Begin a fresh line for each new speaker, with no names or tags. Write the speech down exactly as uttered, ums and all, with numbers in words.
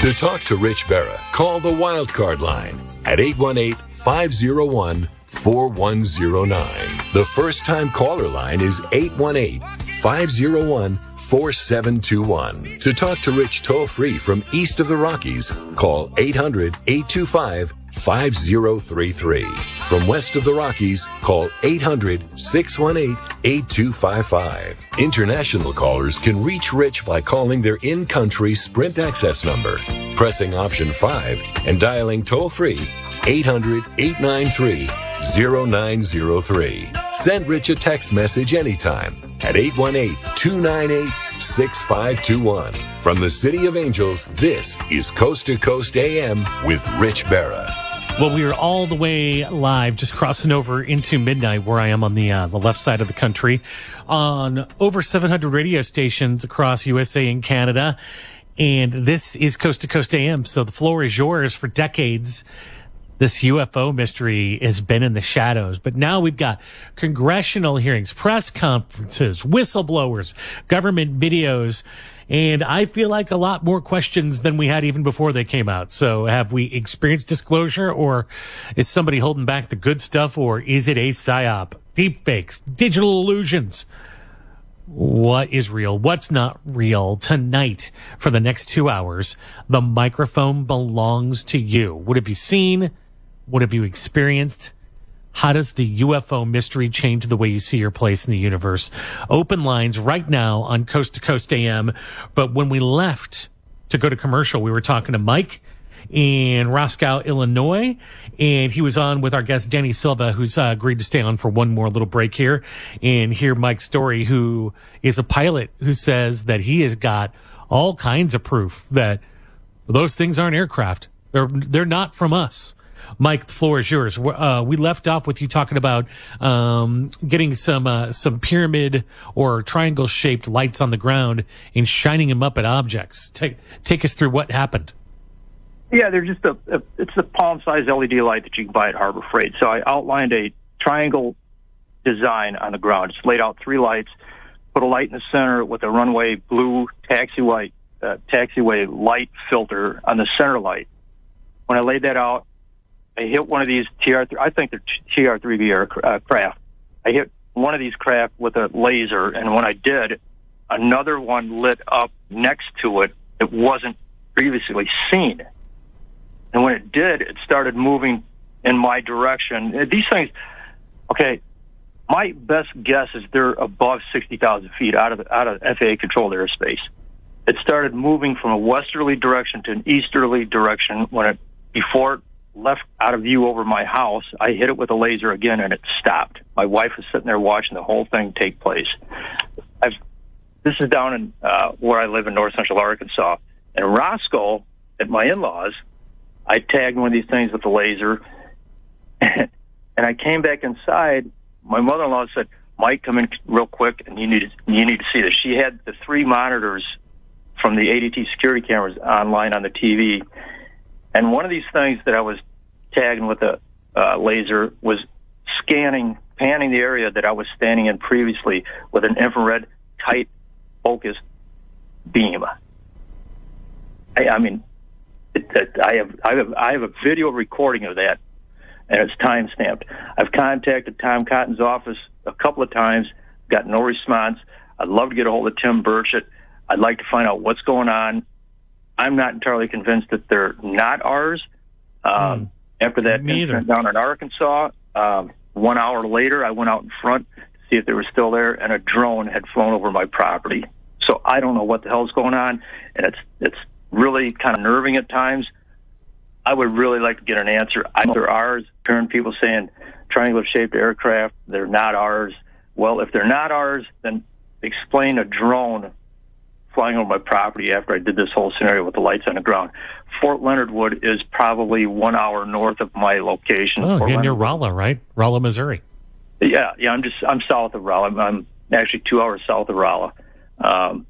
To talk to Rich Berra, call the Wildcard line at eight one eight, five oh one, four one oh nine. The first-time caller line is eight one eight, five oh one, four seven two one. To talk to Rich toll-free from east of the Rockies, call eight hundred, eight two five, five oh three three. From west of the Rockies, call eight hundred, six one eight, eight two five five. International callers can reach Rich by calling their in-country Sprint access number, pressing option five, and dialing toll-free eight hundred, eight nine three, oh nine oh three. Send Rich a text message anytime at eight one eight, two nine eight, six five two one. From the City of Angels, this is Coast to Coast A M with Rich Berra.
Well, we are all the way live, just crossing over into midnight, where I am on the uh, the left side of the country, on over seven hundred radio stations across U S A and Canada. And this is Coast to Coast A M, so the floor is yours. For decades, this U F O mystery has been in the shadows, but now we've got congressional hearings, press conferences, whistleblowers, government videos, and I feel like a lot more questions than we had even before they came out. So have we experienced disclosure, or is somebody holding back the good stuff, or is it a psyop? Deepfakes, digital illusions. What is real? What's not real? Tonight, for the next two hours, the microphone belongs to you. What have you seen? What have you experienced? How does the U F O mystery change the way you see your place in the universe? Open lines right now on Coast to Coast A M. But when we left to go to commercial, we were talking to Mike in Roscoe, Illinois, and he was on with our guest Danny Silva, who's uh, agreed to stay on for one more little break here and hear Mike's story, who is a pilot who says that he has got all kinds of proof that those things aren't aircraft. They're, they're not from us. Mike, the floor is yours. Uh, we left off with you talking about um, getting some uh, some pyramid or triangle-shaped lights on the ground and shining them up at objects. Take take us through what happened.
Yeah, they're just a, a it's a palm-sized L E D light that you can buy at Harbor Freight. So I outlined a triangle design on the ground. Just laid out three lights, put a light in the center with a runway blue taxiway uh, taxiway light filter on the center light. When I laid that out, I hit one of these T R three, I think they're T R three B aircraft. I hit one of these craft with a laser, and when I did, another one lit up next to it that wasn't previously seen. And when it did, it started moving in my direction. These things, okay, my best guess is they're above sixty thousand feet out of out of F A A-controlled airspace. It started moving from a westerly direction to an easterly direction. When it before it left out of view over my house, I hit it with a laser again, and it stopped. My wife was sitting there watching the whole thing take place. I've, this is down in uh, where I live in north central Arkansas. In Roscoe, at my in-laws, I tagged one of these things with the laser, and I came back inside. My mother-in-law said, "Mike, come in real quick, and you need to, you need to see this." She had the three monitors from the A D T security cameras online on the T V, and one of these things that I was tagging with a uh, laser was scanning, panning the area that I was standing in previously with an infrared tight focused beam. I, I mean, it, it, I have I have I have a video recording of that, and it's time stamped. I've contacted Tom Cotton's office a couple of times, got no response. I'd love to get a hold of Tim Burchett. I'd like to find out what's going on. I'm not entirely convinced that they're not ours. Um, mm. After that incident down in Arkansas, um, one hour later, I went out in front to see if they were still there, and a drone had flown over my property. So I don't know what the hell's going on, and it's it's really kind of nerving at times. I would really like to get an answer. I know they're ours. Current people saying triangular-shaped aircraft, they're not ours. Well, if they're not ours, then explain a drone flying over my property after I did this whole scenario with the lights on the ground. Fort Leonard Wood is probably one hour north of my location.
Oh,
Fort
you're near
Leonard
Rolla, right? Rolla, Missouri.
Yeah, yeah. I'm just I'm south of Rolla. I'm, I'm actually two hours south of Rolla. Um,